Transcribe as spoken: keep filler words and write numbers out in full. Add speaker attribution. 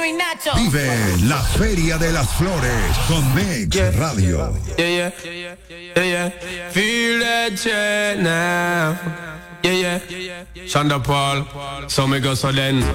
Speaker 1: Bueno y Nacho.
Speaker 2: Vive la Feria de las Flores con Mix
Speaker 3: Yeah.
Speaker 2: Radio.
Speaker 3: Yeah, yeah, yeah, yeah, yeah. Feel that jet now. Yeah, yeah. Shonda Paul, so me go so then.